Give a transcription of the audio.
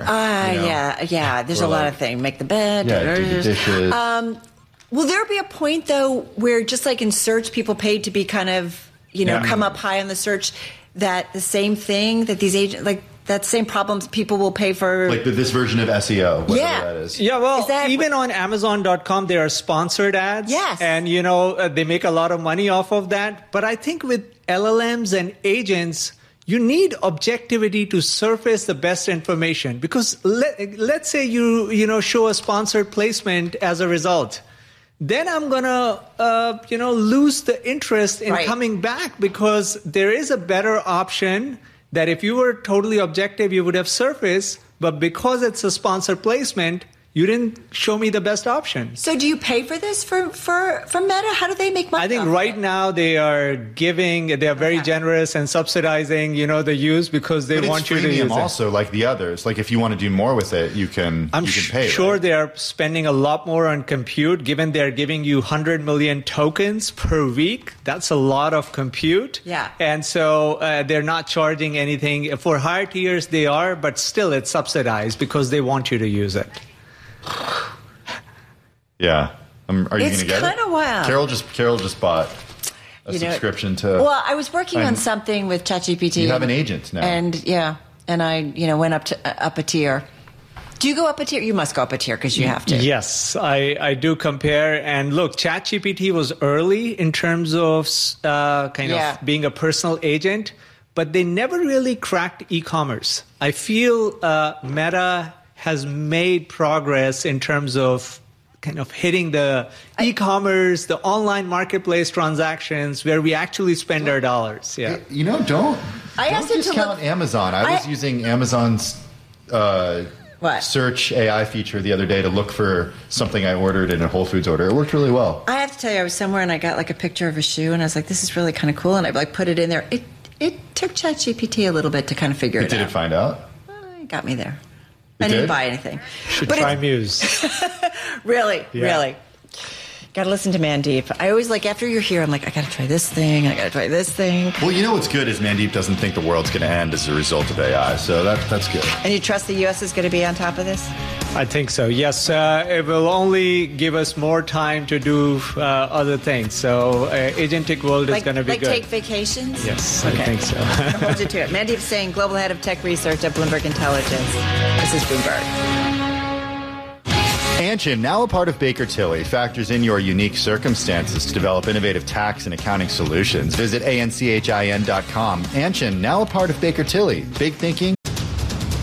Yeah. There's a lot of things. Make the bed. Yeah, do the dishes. Will there be a point, though, where just like in search, people paid to be kind of, come up high on the search, that the same thing that these agents, like that same problems people will pay for? Like this version of SEO, whatever that is. Yeah, well, even on Amazon.com, there are sponsored ads. Yes. And, they make a lot of money off of that. But I think with LLMs and agents, you need objectivity to surface the best information. Because let's say you show a sponsored placement as a result. Then I'm going to, lose the interest in coming back, because there is a better option that if you were totally objective, you would have surfaced. But because it's a sponsored placement, you didn't show me the best option. So do you pay for this from Meta? How do they make money? I think right now they are very generous and subsidizing, the use, because they want you to use it. Also, like the others. Like if you want to do more with it, you can pay. I'm sure they are spending a lot more on compute, given they're giving you 100 million tokens per week. That's a lot of compute. Yeah. And so they're not charging anything. For higher tiers, they are, but still it's subsidized because they want you to use it. Yeah. Are you going to get it? It's kind of wild. Carol just bought a subscription to... Well, I was working on something with ChatGPT. You have an agent now. And I went up a tier. Do you go up a tier? You must go up a tier because you have to. Yes, I do compare. And look, ChatGPT was early in terms of of being a personal agent, but they never really cracked e-commerce. I feel Meta has made progress in terms of kind of hitting the e-commerce, the online marketplace transactions where we actually spend our dollars. Yeah. Don't discount Amazon. I was using Amazon's search AI feature the other day to look for something I ordered in a Whole Foods order. It worked really well. I have to tell you, I was somewhere and I got like a picture of a shoe and I was like, this is really kind of cool. And I put it in there. It took ChatGPT a little bit to kind of figure it out. Did it find out? It got me there. I didn't buy anything. Should try Muse. Really? Got to listen to Mandeep. I always after you're here, I'm like, I got to try this thing. I got to try this thing. Well, what's good is Mandeep doesn't think the world's going to end as a result of AI. So that's good. And you trust the U.S. is going to be on top of this? I think so. Yes. It will only give us more time to do other things. So Agentic World is going to be good. Like take vacations? Yes, okay. I think so. I'll hold you to it. Mandeep Singh, Global Head of Tech Research at Bloomberg Intelligence. This is Bloomberg. Anshin, now a part of Baker Tilly, factors in your unique circumstances to develop innovative tax and accounting solutions. Visit anchin.com. Anshin, now a part of Baker Tilly. Big thinking,